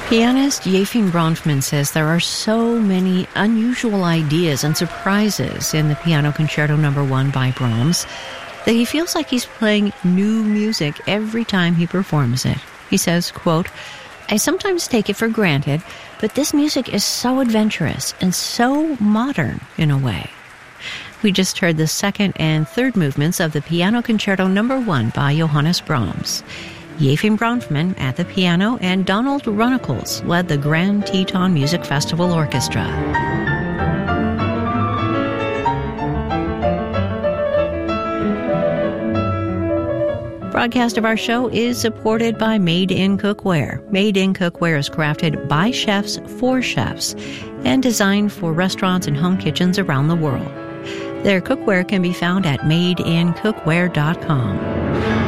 Pianist Yefim Bronfman says there are so many unusual ideas and surprises in the Piano Concerto No. 1 by Brahms that he feels like he's playing new music every time he performs it. He says, quote, "I sometimes take it for granted, but this music is so adventurous and so modern in a way." We just heard the second and third movements of the Piano Concerto No. 1 by Johannes Brahms. Yefim Bronfman at the piano and Donald Runnicles led the Grand Teton Music Festival Orchestra. Broadcast of our show is supported by Made in Cookware. Made in Cookware is crafted by chefs for chefs and designed for restaurants and home kitchens around the world. Their cookware can be found at madeincookware.com.